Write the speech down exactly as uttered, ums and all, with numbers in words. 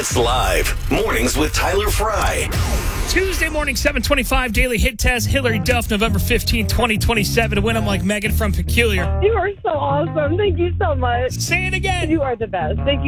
It's live. Mornings with Tyler Fry. Tuesday morning, seven twenty-five, Daily Hit Test. Hillary Duff, November fifteenth, twenty twenty-seven. To win, I'm like Megan from Peculiar. You are so awesome. Thank you so much. Say it again. You are the best. Thank you.